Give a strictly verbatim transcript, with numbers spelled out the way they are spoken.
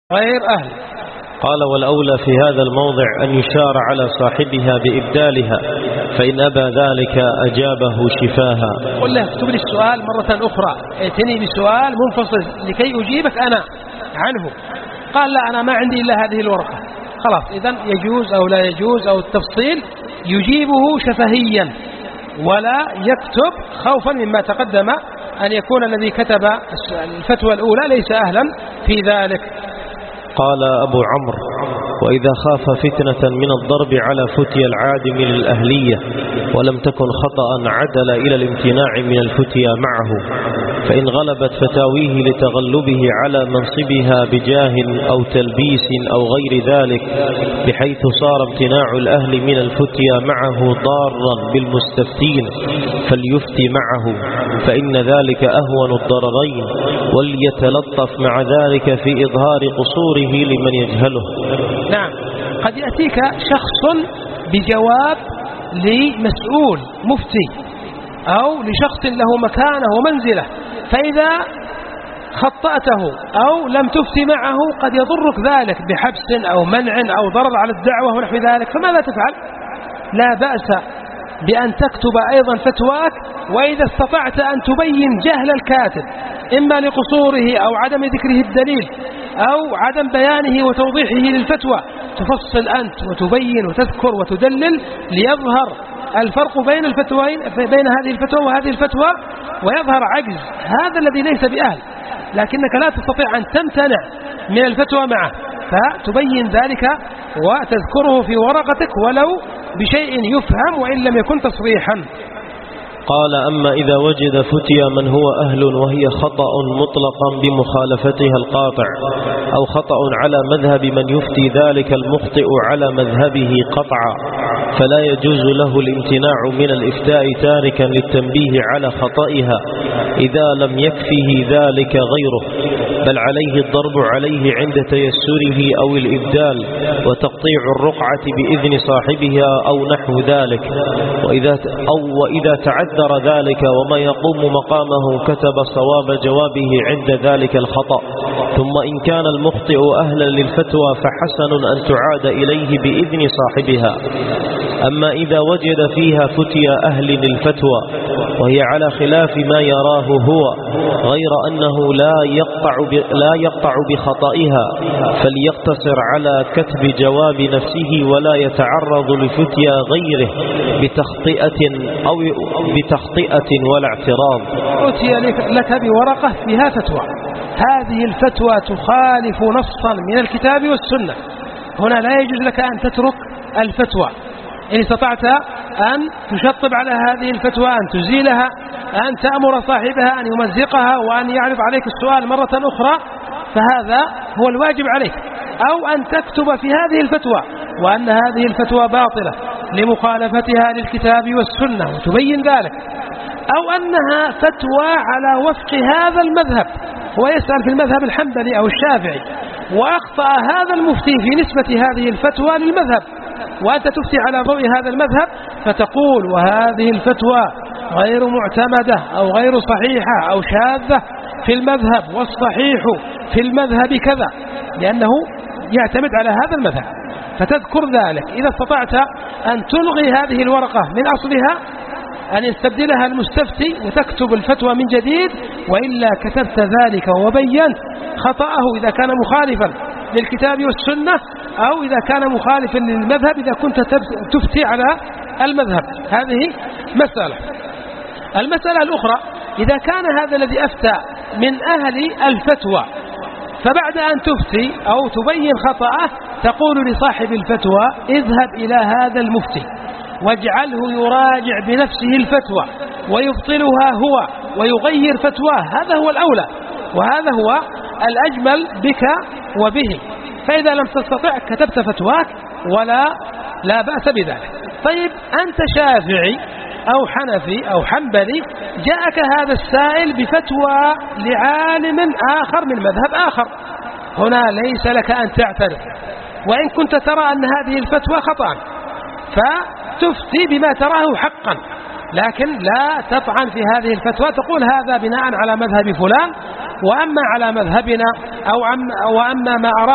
غير أهل. قال والأولى في هذا الموضع أن يشار على صاحبها بإبدالها، فإن أبى ذلك أجابه شفاها. قل له اكتب لي السؤال مرة أخرى، ائتني بسؤال منفصل لكي أجيبك أنا عنه. قال لا أنا ما عندي إلا هذه الورقة. خلاص إذن يجوز أو لا يجوز أو التفصيل يجيبه شفهيا ولا يكتب خوفا مما تقدم أن يكون الذي كتب الفتوى الأولى ليس أهلا في ذلك. قال أبو عمرو وإذا خاف فتنة من الضرب على فتيا العادم للأهلية ولم تكن خطأ عدل إلى الامتناع من الفتيا معه، فإن غلبت فتاويه لتغلبه على منصبها بجاه أو تلبيس أو غير ذلك بحيث صار امتناع الأهل من الفتيا معه ضارا بالمستفتين فليفتي معه، فإن ذلك أهون الضررين، وليتلطف مع ذلك في إظهار قصوره لمن يجهله. نعم، قد يأتيك شخص بجواب لمسؤول مفتي أو لشخص له مكانة ومنزلة، فإذا خطأته أو لم تفتي معه قد يضرك ذلك بحبس أو منع أو ضرر على الدعوة ونحو ذلك، فماذا تفعل؟ لا بأس بأن تكتب أيضا فتواك، وإذا استطعت أن تبين جهل الكاتب إما لقصوره أو عدم ذكره الدليل أو عدم بيانه وتوضيحه للفتوى، تفصل أنت وتبين وتذكر وتدلل ليظهر الفرق بين الفتوين بين هذه الفتوى وهذه الفتوى ويظهر عجز هذا الذي ليس بأهل، لكنك لا تستطيع أن تمتنع من الفتوى معه، فتبين ذلك وتذكره في ورقتك ولو بشيء يفهم وإن لم يكن تصريحا. قال أما إذا وجد فتيا من هو أهل وهي خطأ مطلقا بمخالفتها القاطع أو خطأ على مذهب من يفتي ذلك المخطئ على مذهبه قطعا، فلا يجوز له الامتناع من الإفتاء تاركا للتنبيه على خطئها إذا لم يكفه ذلك غيره، بل عليه الضرب عليه عند تيسره أو الإبدال وتقطيع الرقعة بإذن صاحبها أو نحو ذلك، وإذا أو وإذا تعذر ذلك وما يقوم مقامه كتب صواب جوابه عند ذلك الخطأ، ثم إن كان المخطئ أهلا للفتوى فحسن أن تعاد إليه بإذن صاحبها. أما إذا وجد فيها فتيا أهل للفتوى وهي على خلاف ما يراه هو غير أنه لا يقطع لا يقطع بخطئها فليقتصر على كتب جواب نفسه ولا يتعرض لفتيا غيره بتخطئة أو بتخطئة ولا اعتراض. أتي لك بورقة فيها فتوى، هذه الفتوى تخالف نصا من الكتاب والسنة، هنا لا يجوز لك أن تترك الفتوى، إن استطعت أن تشطب على هذه الفتوى، أن تزيلها، أن تأمر صاحبها أن يمزقها وأن يعرض عليك السؤال مرة أخرى، فهذا هو الواجب عليك، أو أن تكتب في هذه الفتوى وأن هذه الفتوى باطلة لمخالفتها للكتاب والسنة وتبين ذلك، أو أنها فتوى على وفق هذا المذهب، هو يسأل في المذهب الحنبلي أو الشافعي وأخطأ هذا المفتي في نسبة هذه الفتوى للمذهب وأنت تفتي على ضوء هذا المذهب، فتقول وهذه الفتوى غير معتمدة أو غير صحيحة أو شاذة في المذهب والصحيح في المذهب كذا، لأنه يعتمد على هذا المذهب، فتذكر ذلك. إذا استطعت أن تلغي هذه الورقة من أصلها أن يستبدلها المستفتي وتكتب الفتوى من جديد، وإلا كتبت ذلك وبينت خطأه إذا كان مخالفا للكتاب والسنة أو إذا كان مخالفا للمذهب إذا كنت تفتي على المذهب. هذه مسألة. المسألة الأخرى إذا كان هذا الذي أفتى من أهل الفتوى، فبعد أن تفتي أو تبين خطأه تقول لصاحب الفتوى اذهب إلى هذا المفتي واجعله يراجع بنفسه الفتوى ويبطلها هو ويغير فتواه، هذا هو الأولى وهذا هو الأجمل بك وبه. فإذا لم تستطع كتبت فتواك ولا لا بأس بذلك. طيب أنت شافعي أو حنفي أو حنبلي، جاءك هذا السائل بفتوى لعالم آخر من مذهب آخر، هنا ليس لك أن تعترض، وإن كنت ترى أن هذه الفتوى خطأ فتفتي بما تراه حقا، لكن لا تطعن في هذه الفتوى، تقول هذا بناء على مذهب فلان وأما على مذهبنا أو وأما ما أراه